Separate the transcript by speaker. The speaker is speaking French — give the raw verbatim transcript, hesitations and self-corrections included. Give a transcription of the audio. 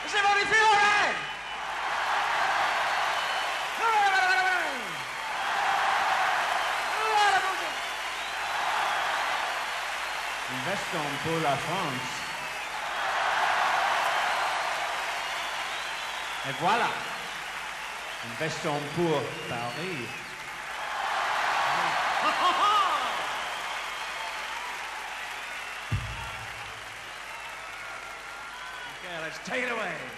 Speaker 1: Does everybody feel all right? Investons pour la France. Et voilà. Investons pour Paris. Okay, let's take it away.